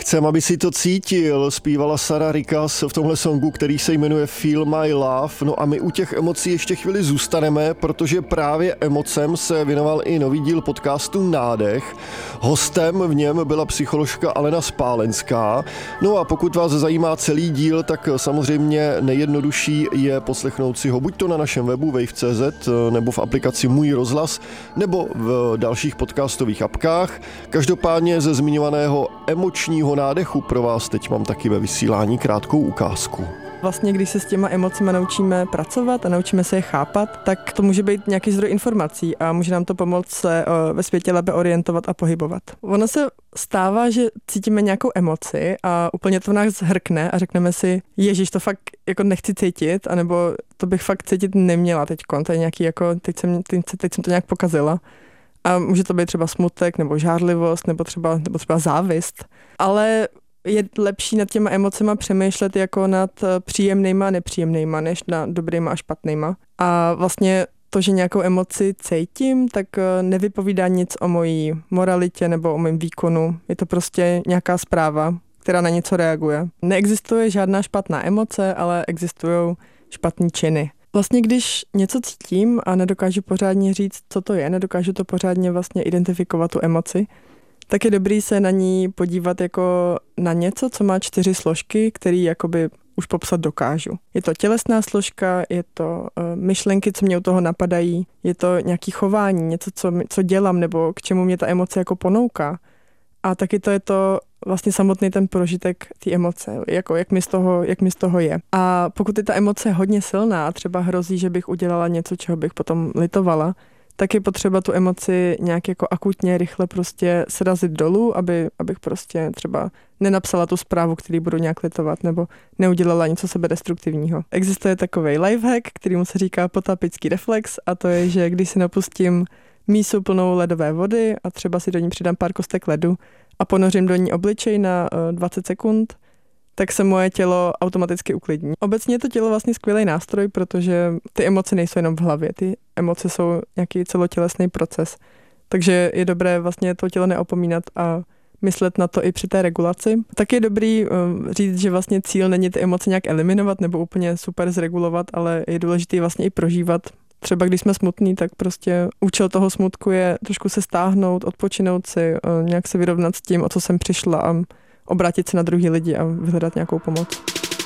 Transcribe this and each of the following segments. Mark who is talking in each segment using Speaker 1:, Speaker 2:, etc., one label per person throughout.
Speaker 1: Chcem, aby si to cítil, zpívala Sarah Rikas v tomhle songu, který se jmenuje Feel My Love. No a my u těch emocí ještě chvíli zůstaneme, protože právě emocem se věnoval i nový díl podcastu Nádech. Hostem v něm byla psycholožka Alena Spálenská. No a pokud vás zajímá celý díl, tak samozřejmě nejjednodušší je poslechnout si ho buď to na našem webu wave.cz, nebo v aplikaci Můj rozhlas, nebo v dalších podcastových apkách. Každopádně ze zmiňovaného emočního nádechu pro vás teď mám taky ve vysílání krátkou ukázku.
Speaker 2: Vlastně, když se s těma emocemi naučíme pracovat a naučíme se je chápat, tak to může být nějaký zdroj informací a může nám to pomoct se ve světě lépe orientovat a pohybovat. Ono se stává, že cítíme nějakou emoci a úplně to v nás zhrkne a řekneme si, ježiš, to fakt jako nechci cítit, anebo to bych fakt cítit neměla teďkon, to je nějaký jako, teď jsem to nějak pokazila. A může to být třeba smutek, nebo žárlivost, nebo třeba závist. Ale je lepší nad těma emocema přemýšlet jako nad příjemnýma a nepříjemnýma, než nad dobrýma a špatnýma. A vlastně to, že nějakou emoci cítím, tak nevypovídá nic o mojí moralitě nebo o mém výkonu. Je to prostě nějaká zpráva, která na něco reaguje. Neexistuje žádná špatná emoce, ale existují špatný činy. Vlastně když něco cítím a nedokážu pořádně říct, co to je, nedokážu to pořádně vlastně identifikovat tu emoci, tak je dobrý se na ní podívat jako na něco, co má 4 složky, které jakoby už popsat dokážu. Je to tělesná složka, je to myšlenky, co mě u toho napadají, je to nějaké chování, něco, co dělám nebo k čemu mě ta emoce jako ponouká. A taky to je to vlastně samotný ten prožitek té emoce, jako jak mi z toho je. A pokud je ta emoce hodně silná a třeba hrozí, že bych udělala něco, čeho bych potom litovala, tak je potřeba tu emoci nějak jako akutně, rychle prostě srazit dolů, abych prostě třeba nenapsala tu zprávu, který budu nějak litovat, nebo neudělala něco sebedestruktivního. Existuje takovej lifehack, kterýmu se říká potápěčský reflex, a to je, že když si napustím mísu plnou ledové vody a třeba si do ní přidám pár kostek ledu a ponořím do ní obličej na 20 sekund, tak se moje tělo automaticky uklidní. Obecně je to tělo vlastně skvělý nástroj, protože ty emoce nejsou jenom v hlavě, ty emoce jsou nějaký celotělesný proces. Takže je dobré vlastně to tělo neopomínat a myslet na to i při té regulaci. Tak je dobrý říct, že vlastně cíl není ty emoce nějak eliminovat nebo úplně super zregulovat, ale je důležité vlastně i prožívat. Třeba když jsme smutní, tak prostě účel toho smutku je trošku se stáhnout, odpočinout si, nějak se vyrovnat s tím, o co jsem přišla a obrátit se na druhý lidi a vyhledat nějakou pomoc.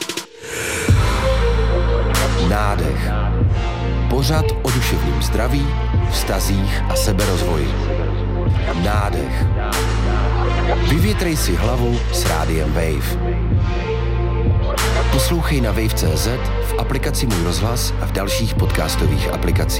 Speaker 3: Nádech. Pořad o duševním zdraví, vztazích a seberozvoji. Nádech. Vyvětrej si hlavu s rádiem Wave. Poslouchej na wave.cz, v aplikaci Můj rozhlas a v dalších podcastových aplikacích.